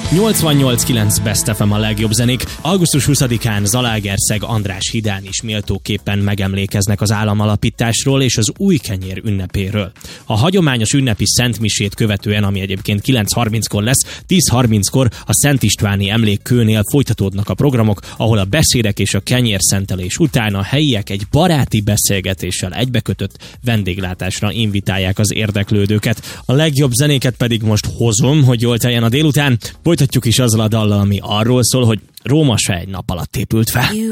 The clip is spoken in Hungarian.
88.9 Best FM a legjobb zenék. Augusztus 20-án Zalaegerszeg András hídán is méltóképpen megemlékeznek az államalapításról és az új kenyér ünnepéről. A hagyományos ünnepi szentmisét követően, ami egyébként 9:30-kor lesz, 10:30-kor a Szent Istváni emlékkőnél folytatódnak a programok, ahol a beszédek és a kenyérszentelés után a helyiek egy baráti beszélgetéssel egybekötött vendéglátásra invitálják az érdeklődőket. A legjobb zenéket pedig most hozom, hogy jól teljen a délután. Folytatjuk is azzal a dallal, ami arról szól, hogy Róma se egy nap alatt épült fel.